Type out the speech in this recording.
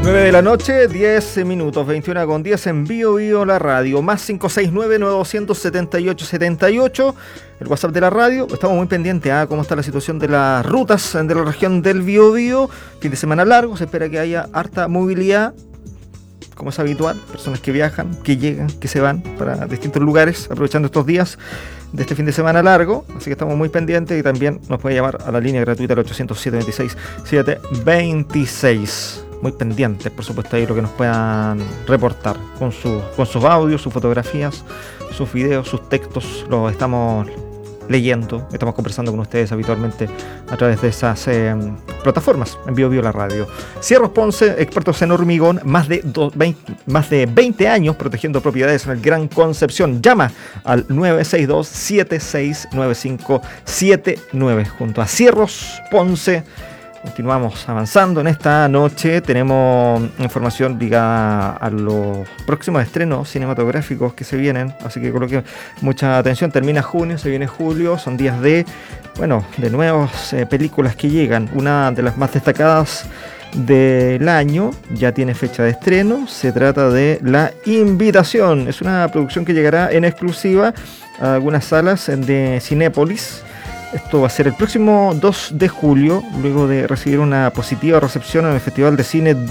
9 de la noche, 10 minutos, 21 con 10 en Bio Bio la radio, más 569-9278-78, el WhatsApp de la radio. Estamos muy pendientes a cómo está la situación de las rutas de la región del Bio Bio. Fin de semana largo, se espera que haya harta movilidad, como es habitual, personas que viajan, que llegan, que se van para distintos lugares, aprovechando estos días de este fin de semana largo. Así que estamos muy pendientes y también nos puede llamar a la línea gratuita al 800-726-726. Muy pendientes, por supuesto, ahí lo que nos puedan reportar con sus audios, sus fotografías, sus videos, sus textos. Los estamos leyendo, estamos conversando con ustedes habitualmente a través de esas plataformas en Bio Bio la radio. Cierros Ponce, expertos en hormigón, más de 20 años protegiendo propiedades en el Gran Concepción. Llama al 962-769579 junto a Cierros Ponce. Continuamos avanzando en esta noche. Tenemos información ligada a los próximos estrenos cinematográficos que se vienen, así que coloque mucha atención. Termina junio, se viene julio, son días de nuevas películas que llegan. Una de las más destacadas del año ya tiene fecha de estreno. Se trata de La Invitación. Es una producción que llegará en exclusiva a algunas salas de Cinépolis. Esto va a ser el próximo 2 de julio, luego de recibir una positiva recepción en el Festival de Cine